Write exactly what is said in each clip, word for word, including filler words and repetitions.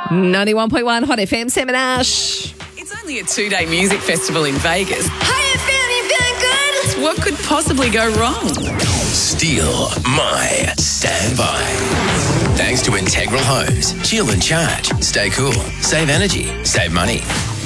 ninety-one point one Hot F M, Sam and Ash. It's only a two-day music festival in Vegas. Hi F M, you feeling good? What could possibly go wrong? Steal my standby. Thanks to Integral Homes. Chill and charge. Stay cool. Save energy. Save money.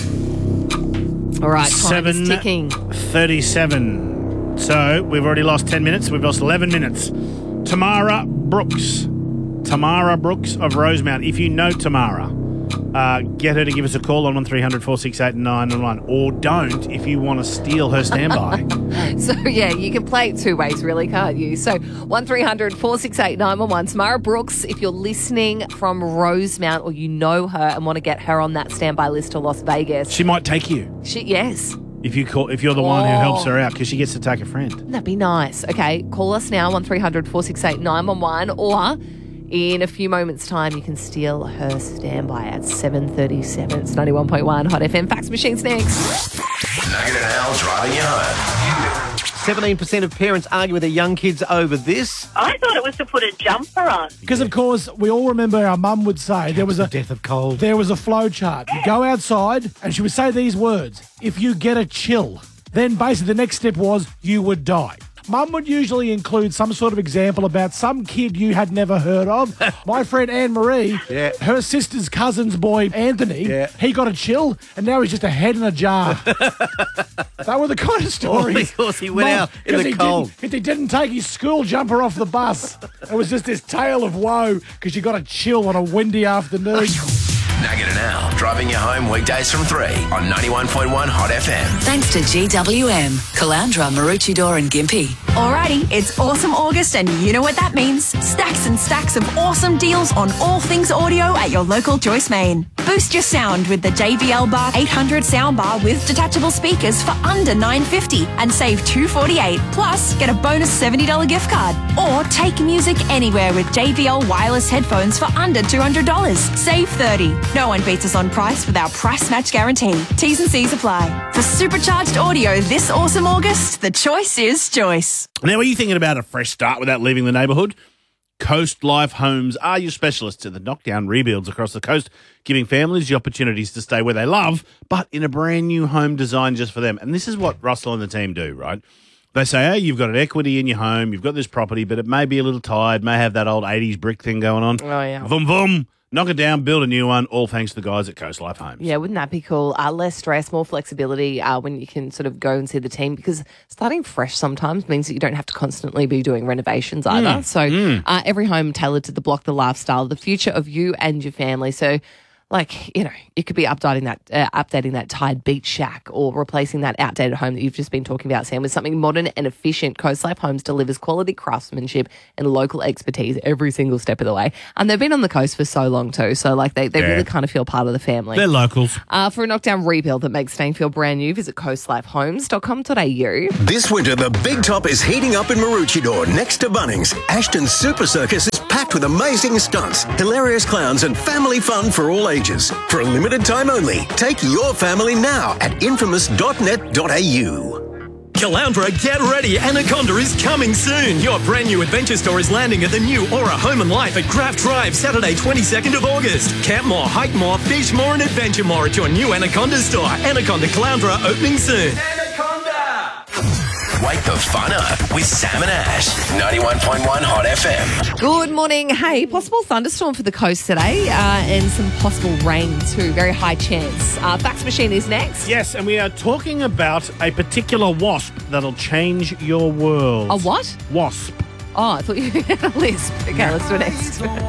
All right, time is ticking. seven thirty-seven. So we've already lost ten minutes. We've lost eleven minutes. Tamara Brooks. Tamara Brooks of Rosemount. If you know Tamara, uh, get her to give us a call on one three hundred four six eight nine nine one. Or don't if you want to steal her standby. So, yeah, you can play it two ways, really, can't you? So, one three hundred four six eight nine one one. Tamara Brooks, if you're listening from Rosemount or you know her and want to get her on that standby list to Las Vegas. She might take you. She, yes. If, you call, if you're the one who helps her out, because she gets to take a friend. That'd be nice. Okay, call us now, one three hundred four six eight nine one one, or in a few moments' time, you can steal her standby at seven thirty-seven. It's ninety-one point one Hot F M. Fax machine's next. Nugget and Al driving you home. seventeen percent of parents argue with their young kids over this. I thought it was to put a jumper on. Because, of course, we all remember our mum would say there was a Death of cold. there was a flow chart. You go outside and she would say these words. If you get a chill, then basically the next step was you would die. Mum would usually include some sort of example about some kid you had never heard of. My friend Anne-Marie, Yeah. her sister's cousin's boy Anthony, Yeah. he got a chill and now he's just a head in a jar. That were the kind of stories. because he went Mum- out in 'cause the he cold. Didn't, 'cause he didn't take his school jumper off the bus. It was just this tale of woe because you got a chill on a windy afternoon. Nugget and Al driving you home weekdays from three on ninety-one point one Hot F M. Thanks to G W M, Caloundra, Maroochydore and Gympie. Alrighty, it's awesome August and you know what that means. Stacks and stacks of awesome deals on all things audio at your local Joyce Main. Boost your sound with the J B L Bar eight hundred soundbar with detachable speakers for under nine hundred fifty dollars and save two hundred forty-eight dollars. Plus, get a bonus seventy dollars gift card. Or take music anywhere with J B L wireless headphones for under two hundred dollars. Save thirty dollars. No one beats us on price with our price match guarantee. T's and C's apply. For supercharged audio this awesome August, the choice is Joyce. Now, are you thinking about a fresh start without leaving the neighbourhood? Coast Life Homes are your specialists in the knockdown rebuilds across the coast, giving families the opportunities to stay where they love, but in a brand new home designed just for them. And this is what Russell and the team do, right? They say, hey, you've got an equity in your home, you've got this property, but it may be a little tired, may have that old eighties brick thing going on. Oh, yeah. Vroom, vroom. Knock it down, build a new one, all thanks to the guys at Coast Life Homes. Yeah, wouldn't that be cool? Uh, less stress, more flexibility uh, when you can sort of go and see the team, because starting fresh sometimes means that you don't have to constantly be doing renovations either. Mm. So Mm. Uh, every home tailored to the block, the lifestyle, the future of you and your family. So like, you know, you could be updating that uh, updating that tired beach shack or replacing that outdated home that you've just been talking about, Sam, with something modern and efficient. Coast Life Homes delivers quality craftsmanship and local expertise every single step of the way. And they've been on the coast for so long too, so like they, they Yeah. really kind of feel part of the family. They're locals. Uh, for a knockdown rebuild that makes staying feel brand new, visit coast life homes dot com dot a u. This winter, the Big Top is heating up in Maroochydore, next to Bunnings. Ashton's Super Circus is packed with amazing stunts, hilarious clowns, and family fun for all ages. For a limited time only, take your family now at infamous dot net dot a u. Caloundra, get ready. Anaconda is coming soon. Your brand new adventure store is landing at the new Aura Home and Life at Graft Drive, Saturday, twenty-second of August. Camp more, hike more, fish more, and adventure more at your new Anaconda store. Anaconda Caloundra opening soon. Wake the fun up with Sam and Ash. ninety-one point one Hot F M. Good morning. Hey, possible thunderstorm for the coast today uh, and some possible rain too. Very high chance. Uh, fax machine is next. Yes, and we are talking about a particular wasp that'll change your world. A what? Wasp. Oh, I thought you had a lisp. Okay, let's do it next.